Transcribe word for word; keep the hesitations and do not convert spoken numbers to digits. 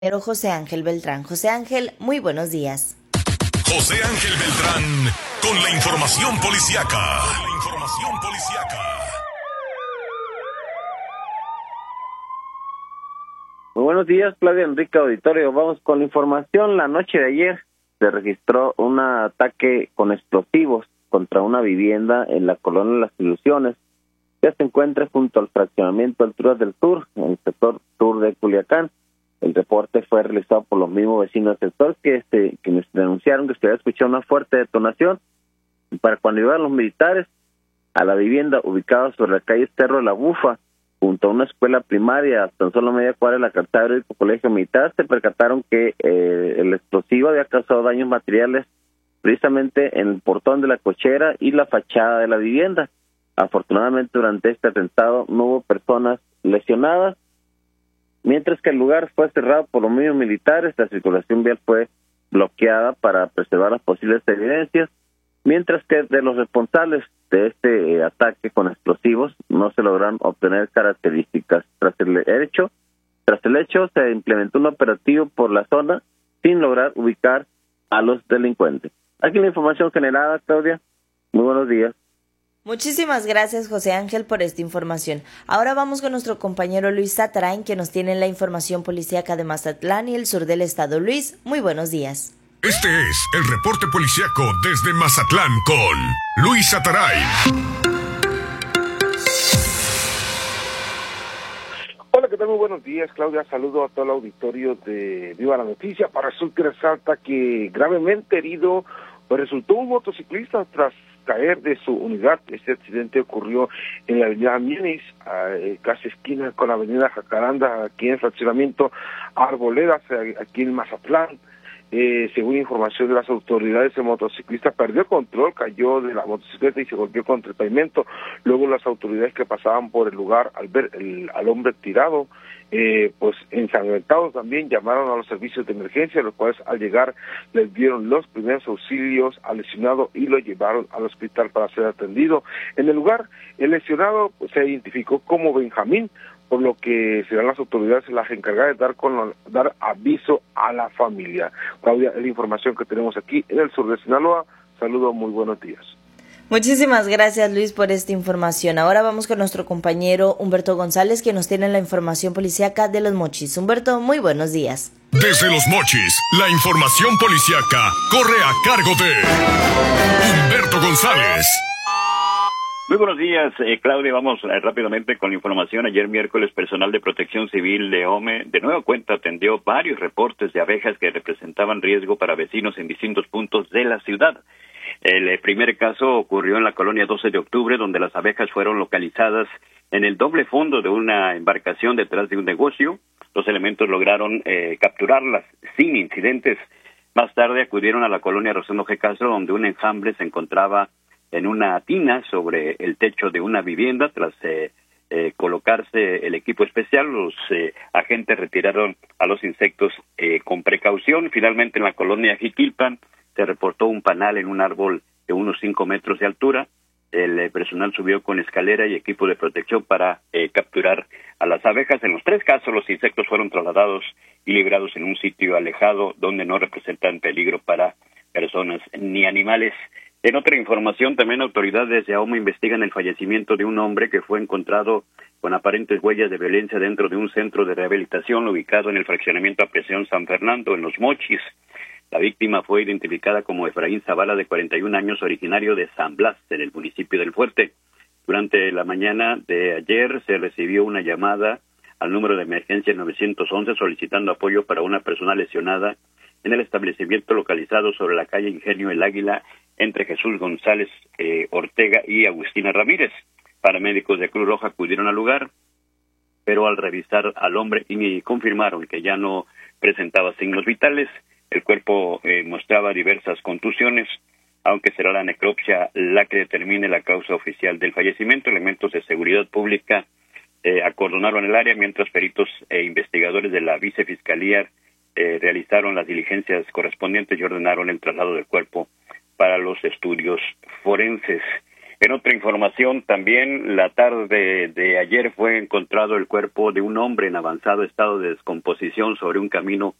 Pero José Ángel Beltrán. José Ángel, muy buenos días. José Ángel Beltrán, con la información policiaca. Con la información policiaca. Muy buenos días, Claudia Enrique Auditorio. Vamos con la información. La noche de ayer se registró un ataque con explosivos contra una vivienda en la colonia Las Ilusiones, que se encuentra junto al fraccionamiento Alturas del Sur, en el sector sur de Culiacán. El reporte fue realizado por los mismos vecinos del sector que este, quienes denunciaron que se había escuchado una fuerte detonación. Y para cuando llegaron los militares a la vivienda ubicada sobre la calle Cerro de la Bufa, junto a una escuela primaria, a tan solo media cuadra de la calzada del Colegio Militar, se percataron que eh, el explosivo había causado daños materiales precisamente en el portón de la cochera y la fachada de la vivienda. Afortunadamente, durante este atentado no hubo personas lesionadas. Mientras que el lugar fue cerrado por los mismos militares, la circulación vial fue bloqueada para preservar las posibles evidencias, mientras que de los responsables de este eh, ataque con explosivos no se lograron obtener características. Tras el hecho, tras el hecho se implementó un operativo por la zona sin lograr ubicar a los delincuentes. Aquí la información generada, Claudia. Muy buenos días. Muchísimas gracias, José Ángel, por esta información. Ahora vamos con nuestro compañero Luis Satarain, que nos tiene la información policíaca de Mazatlán y el sur del estado. Luis, muy buenos días. Este es el reporte policíaco desde Mazatlán con Luis Satarain. Hola, ¿qué tal? Muy buenos días, Claudia. Saludo a todo el auditorio de Viva la Noticia. Para su que resalta que gravemente herido pues resultó un motociclista tras caer de su unidad. Este accidente ocurrió en la avenida Mienis, eh, casi esquina con la avenida Jacaranda, aquí en el fraccionamiento Arboledas, aquí en Mazatlán. Eh, según información de las autoridades, el motociclista perdió control, cayó de la motocicleta y se golpeó contra el pavimento. Luego las autoridades que pasaban por el lugar, al ver el, al hombre tirado, eh, pues ensangrentados también, llamaron a los servicios de emergencia, los cuales al llegar les dieron los primeros auxilios al lesionado y lo llevaron al hospital para ser atendido. En el lugar, el lesionado pues, se identificó como Benjamín, por lo que serán las autoridades las encargadas de dar con dar aviso a la familia. Claudia, es la información que tenemos aquí en el sur de Sinaloa. Saludos, muy buenos días. Muchísimas gracias, Luis, por esta información. Ahora vamos con nuestro compañero Humberto González, que nos tiene la información policíaca de Los Mochis. Humberto, muy buenos días. Desde Los Mochis, la información policíaca corre a cargo de Humberto González. Muy buenos días, eh, Claudia. Vamos eh, rápidamente con la información. Ayer miércoles, personal de Protección Civil de O M E de nueva cuenta atendió varios reportes de abejas que representaban riesgo para vecinos en distintos puntos de la ciudad. El eh, primer caso ocurrió en la colonia doce de octubre, donde las abejas fueron localizadas en el doble fondo de una embarcación detrás de un negocio. Los elementos lograron eh, capturarlas sin incidentes. Más tarde acudieron a la colonia Rosendo G. Castro, donde un enjambre se encontraba en una tina sobre el techo de una vivienda. Tras eh, eh, colocarse el equipo especial, los eh, agentes retiraron a los insectos eh, con precaución. Finalmente, en la colonia Jiquilpan se reportó un panal en un árbol de unos cinco metros de altura. El eh, personal subió con escalera y equipo de protección para eh, capturar a las abejas. En los tres casos, los insectos fueron trasladados y librados en un sitio alejado donde no representan peligro para personas ni animales. En otra información, también autoridades de A O M E investigan el fallecimiento de un hombre que fue encontrado con aparentes huellas de violencia dentro de un centro de rehabilitación ubicado en el fraccionamiento A Presión San Fernando, en Los Mochis. La víctima fue identificada como Efraín Zavala, de cuarenta y un años, originario de San Blas, en el municipio del Fuerte. Durante la mañana de ayer se recibió una llamada al número de emergencia nueve once solicitando apoyo para una persona lesionada en el establecimiento localizado sobre la calle Ingenio El Águila, entre Jesús González eh, Ortega y Agustina Ramírez. Paramédicos de Cruz Roja acudieron al lugar, pero al revisar al hombre y confirmaron que ya no presentaba signos vitales. El cuerpo eh, mostraba diversas contusiones, aunque será la necropsia la que determine la causa oficial del fallecimiento. Elementos de seguridad pública eh, acordonaron el área, mientras peritos e investigadores de la vicefiscalía eh, realizaron las diligencias correspondientes y ordenaron el traslado del cuerpo para los estudios forenses. En otra información, también la tarde de ayer fue encontrado el cuerpo de un hombre en avanzado estado de descomposición sobre un camino